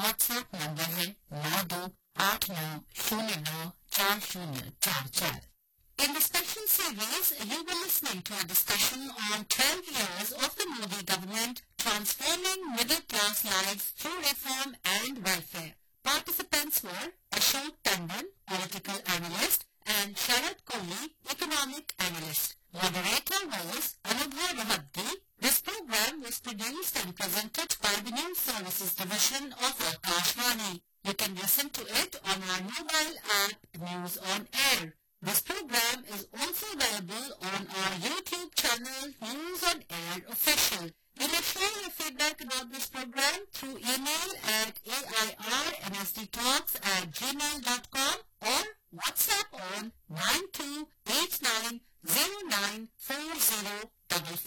WhatsApp number है 9289094044. In the special series, you were listening to a discussion on 12 years of the Modi government transforming middle-class lives through reform and welfare. Participants were Ashok Tandon, political analyst, and Sharad Kohli, economic analyst. Moderator was Anubha Rohatgi. This program was produced and presented by the News Services Division of Akashvani. You can listen to it on our mobile app News on Air. This program is also available on our YouTube channel News on Air Official. You may share your feedback about this program through email at airnsdtalks@gmail.com